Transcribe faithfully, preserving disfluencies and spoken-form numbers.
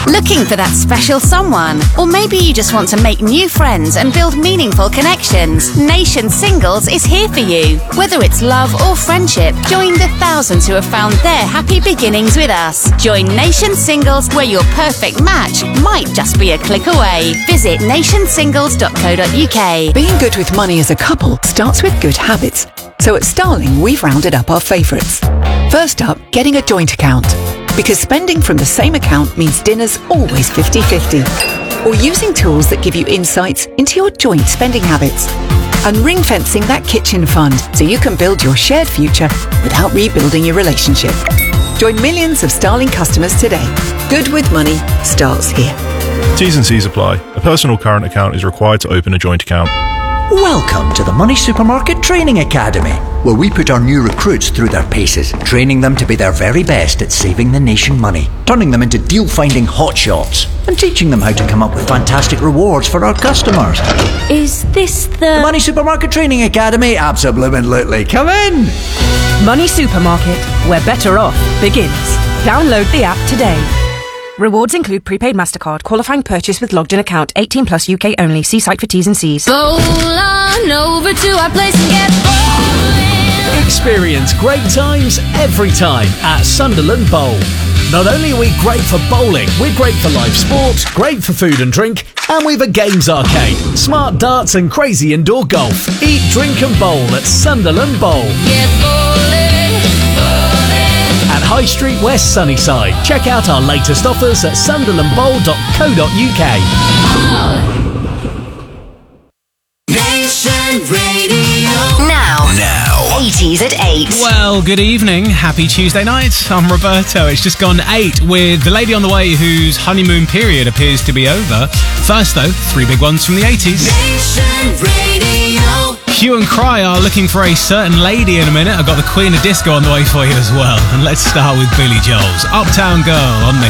Looking for that special someone? Or maybe you just want to make new friends and build meaningful connections? Nation Singles is here for you. Whether it's love or friendship, join the thousands who have found their happy beginnings with us. Join Nation Singles, where your perfect match might just be a click away. Visit nation singles dot co dot uk. Being good with money as a couple starts with good habits. So at Starling, we've rounded up our favourites. First up, getting a joint account. Because spending from the same account means dinner's always fifty-fifty. Or using tools that give you insights into your joint spending habits. And ring-fencing that kitchen fund so you can build your shared future without rebuilding your relationship. Join millions of Starling customers today. Good with money starts here. T's and C's apply. A personal current account is required to open a joint account. Welcome to the Money Supermarket Training Academy, where we put our new recruits through their paces, training them to be their very best at saving the nation money, turning them into deal-finding hotshots, and teaching them how to come up with fantastic rewards for our customers. Is this the... The Money Supermarket Training Academy? Absolutely. Come in! Money Supermarket, where better off begins. Download the app today. Rewards include prepaid MasterCard, qualifying purchase with logged in account, eighteen plus U K only. See site for T's and C's. Bowl on over to our place and get bowling. Experience great times every time at Sunderland Bowl. Not only are we great for bowling, we're great for live sport, great for food and drink, and we've a games arcade, smart darts and crazy indoor golf. Eat, drink and bowl at Sunderland Bowl. Get bowling, bowling. At High Street West, Sunnyside. Check out our latest offers at sunderland bowl dot co dot uk. Nation Radio. Now. Now. eighties at eight. Well, good evening. Happy Tuesday night. I'm Roberto. It's just gone eight with the lady on the way whose honeymoon period appears to be over. First, though, three big ones from the eighties. Nation Radio. Hue and Cry are looking for a certain lady in a minute. I've got the Queen of Disco on the way for you as well. And let's start with Billy Joel's Uptown Girl on Nation.